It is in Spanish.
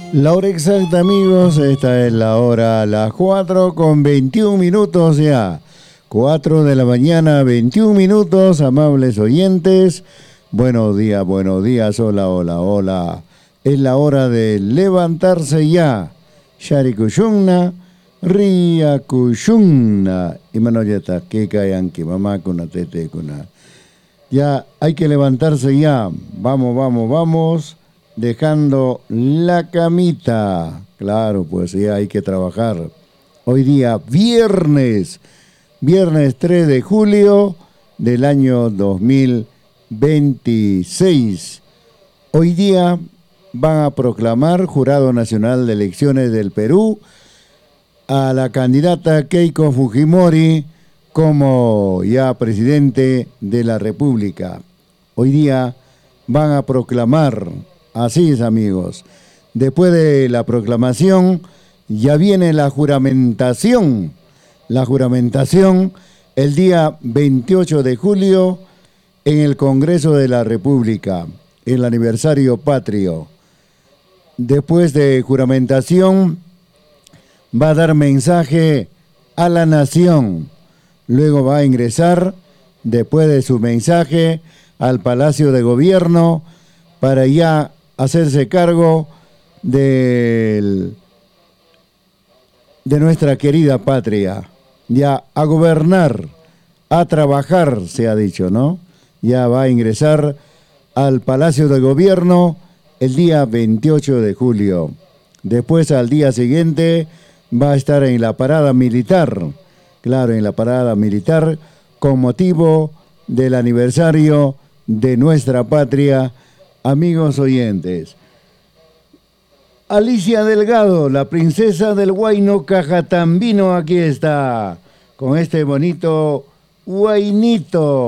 La hora exacta, amigos, esta es la hora, las 4:21 ya. 4 de la mañana, 21 minutos, amables oyentes. Buenos días, hola, hola, hola. Es la hora de levantarse ya. Shari kushunna, ria kushunna. Imanoyeta, que cayan, que mamá kuna tete kuna. Ya hay que levantarse ya. Vamos, vamos, vamos. Dejando la camita. Claro, pues ya hay que trabajar. Hoy día, viernes 3 de julio del año 2026. Hoy día van a proclamar Jurado Nacional de Elecciones del Perú a la candidata Keiko Fujimori como ya presidente de la República. Hoy día van a proclamar. Así es, amigos. Después de la proclamación, ya viene la juramentación. La juramentación el día 28 de julio en el Congreso de la República, el aniversario patrio. Después de juramentación, va a dar mensaje a la nación. Luego va a ingresar, después de su mensaje, al Palacio de Gobierno para ya hacerse cargo de nuestra querida patria, ya a gobernar, a trabajar, se ha dicho, ¿no? Ya va a ingresar al Palacio de Gobierno el día 28 de julio. Después, al día siguiente, va a estar en la parada militar, claro, en la parada militar, con motivo del aniversario de nuestra patria. Amigos oyentes, Alicia Delgado, la princesa del Huayno Cajatambino, aquí está, con este bonito huaynito.